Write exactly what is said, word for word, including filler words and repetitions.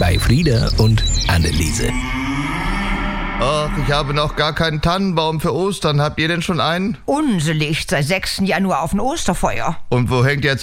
bei Frieda und Anneliese. Ach, ich habe noch gar keinen Tannenbaum für Ostern. Habt ihr denn schon einen? Unse legt seit sechsten Januar auf ein Osterfeuer. Und wo hängt jetzt